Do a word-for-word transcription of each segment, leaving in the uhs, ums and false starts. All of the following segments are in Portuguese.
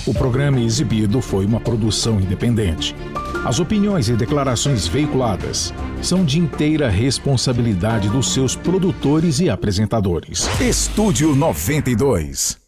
O programa exibido foi uma produção independente. As opiniões e declarações veiculadas são de inteira responsabilidade dos seus produtores e apresentadores. Estúdio noventa e dois.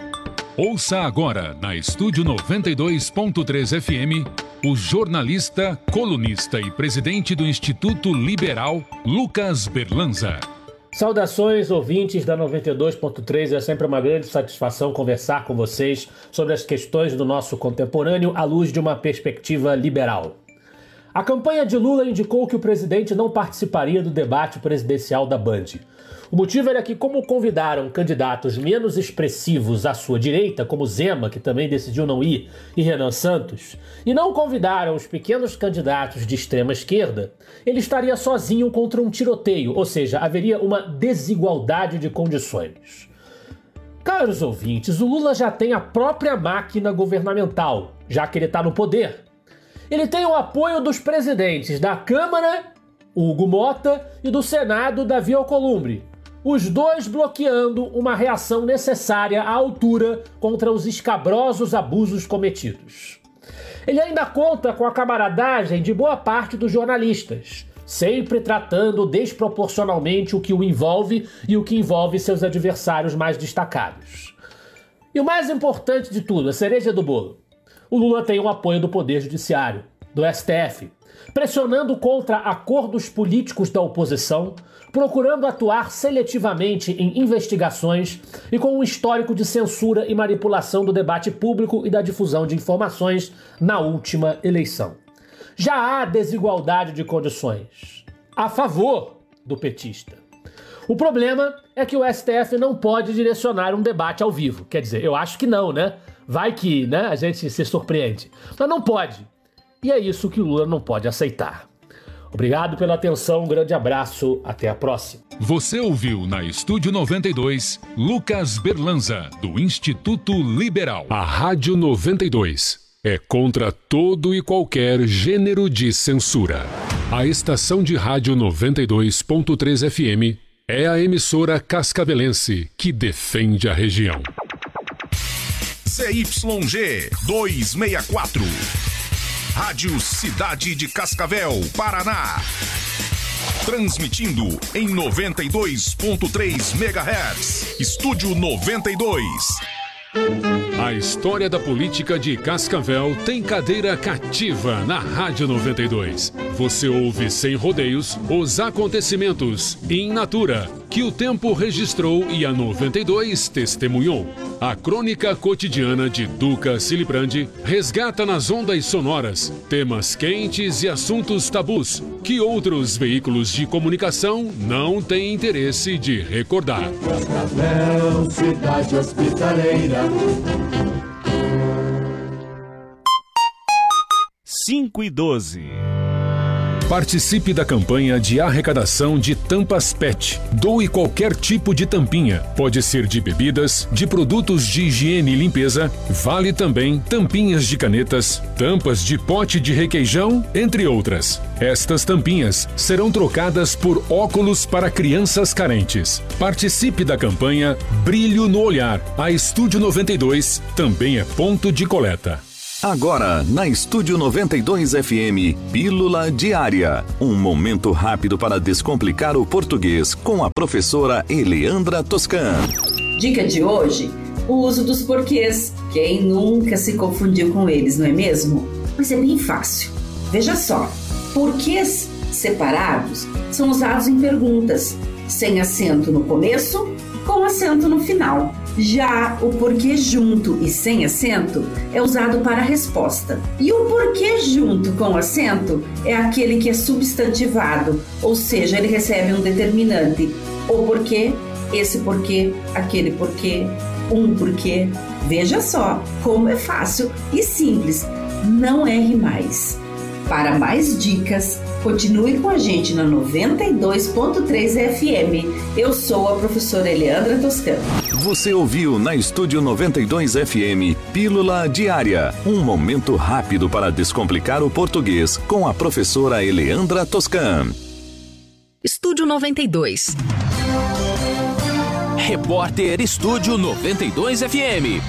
Ouça agora, na Estúdio noventa e dois ponto três F M, o jornalista, colunista e presidente do Instituto Liberal, Lucas Berlanza. Saudações, ouvintes da noventa e dois ponto três. É sempre uma grande satisfação conversar com vocês sobre as questões do nosso contemporâneo à luz de uma perspectiva liberal. A campanha de Lula indicou que o presidente não participaria do debate presidencial da Band. O motivo era que, como convidaram candidatos menos expressivos à sua direita, como Zema, que também decidiu não ir, e Renan Santos, e não convidaram os pequenos candidatos de extrema esquerda, ele estaria sozinho contra um tiroteio, ou seja, haveria uma desigualdade de condições. Caros ouvintes, o Lula já tem a própria máquina governamental, já que ele está no poder. Ele tem o apoio dos presidentes da Câmara, Hugo Mota, e do Senado, Davi Alcolumbre, os dois bloqueando uma reação necessária à altura contra os escabrosos abusos cometidos. Ele ainda conta com a camaradagem de boa parte dos jornalistas, sempre tratando desproporcionalmente o que o envolve e o que envolve seus adversários mais destacados. E o mais importante de tudo, a cereja do bolo, o Lula tem o apoio do Poder Judiciário, do S T F, pressionando contra acordos políticos da oposição, procurando atuar seletivamente em investigações e com um histórico de censura e manipulação do debate público e da difusão de informações na última eleição. Já há desigualdade de condições a favor do petista. O problema é que o S T F não pode direcionar um debate ao vivo. Quer dizer, eu acho que não, né? Vai que, né, a gente se surpreende. Mas não pode. E é isso que o Lula não pode aceitar. Obrigado pela atenção, um grande abraço, até a próxima. Você ouviu na Estúdio noventa e dois, Lucas Berlanza, do Instituto Liberal. A Rádio noventa e dois é contra todo e qualquer gênero de censura. A estação de rádio noventa e dois ponto três F M é a emissora cascavelense que defende a região. C Y G duzentos e sessenta e quatro. Rádio Cidade de Cascavel, Paraná. Transmitindo em noventa e dois ponto três megahertz. Estúdio noventa e dois. A história da política de Cascavel tem cadeira cativa na Rádio noventa e dois. Você ouve sem rodeios os acontecimentos in natura que o tempo registrou e a noventa e dois testemunhou. A crônica cotidiana de Duca Silibrandi resgata nas ondas sonoras temas quentes e assuntos tabus que outros veículos de comunicação não têm interesse de recordar. Cascavel, cidade hospitaleira. cinco e doze. Participe da campanha de arrecadação de tampas P E T. Doe qualquer tipo de tampinha. Pode ser de bebidas, de produtos de higiene e limpeza. Vale também tampinhas de canetas, tampas de pote de requeijão, entre outras. Estas tampinhas serão trocadas por óculos para crianças carentes. Participe da campanha Brilho no Olhar. A Estúdio noventa e dois também é ponto de coleta. Agora, na Estúdio noventa e dois F M, Pílula Diária. Um momento rápido para descomplicar o português com a professora Eleandra Toscan. Dica de hoje, o uso dos porquês. Quem nunca se confundiu com eles, não é mesmo? Mas é bem fácil. Veja só, porquês separados são usados em perguntas, sem acento no começo, com acento no final. Já o porquê junto e sem acento é usado para a resposta. E o porquê junto com acento é aquele que é substantivado, ou seja, ele recebe um determinante. O porquê, esse porquê, aquele porquê, um porquê. Veja só como é fácil e simples. Não erre mais. Para mais dicas, continue com a gente na noventa e dois ponto três F M. Eu sou a professora Eleandra Toscan. Você ouviu na Estúdio noventa e dois F M Pílula Diária. Um momento rápido para descomplicar o português com a professora Eleandra Toscan. Estúdio noventa e dois. Repórter Estúdio noventa e dois F M.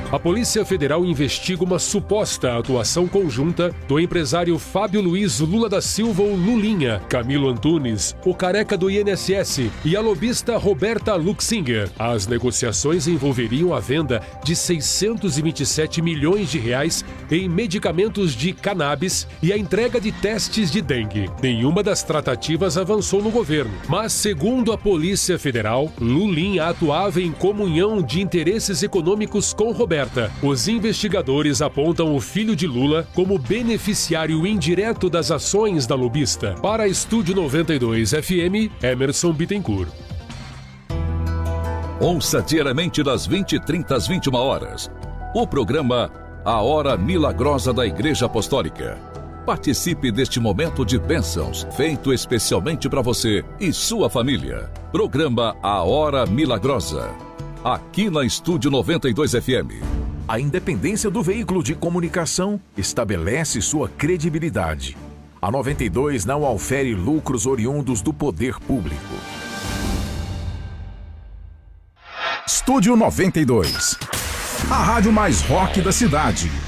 A Polícia Federal investiga uma suposta atuação conjunta do empresário Fábio Luiz Lula da Silva, o Lulinha, Camilo Antunes, o careca do I N S S e a lobista Roberta Luxinger. As negociações envolveriam a venda de seiscentos e vinte e sete milhões de reais em medicamentos de cannabis e a entrega de testes de dengue. Nenhuma das tratativas avançou no governo, mas, segundo a Polícia Federal, Lulinha atuava em comunhão de interesses econômicos com Roberta. Os investigadores apontam o filho de Lula como beneficiário indireto das ações da lobista. Para a Estúdio noventa e dois F M, Emerson Bittencourt. Ouça diariamente das vinte e trinta às vinte e uma horas. O programa A Hora Milagrosa da Igreja Apostólica. Participe deste momento de bênçãos, feito especialmente para você e sua família. Programa A Hora Milagrosa. Aqui na Estúdio noventa e dois F M. A independência do veículo de comunicação estabelece sua credibilidade. A noventa e dois não aufere lucros oriundos do poder público. Estúdio noventa e dois. A rádio mais rock da cidade.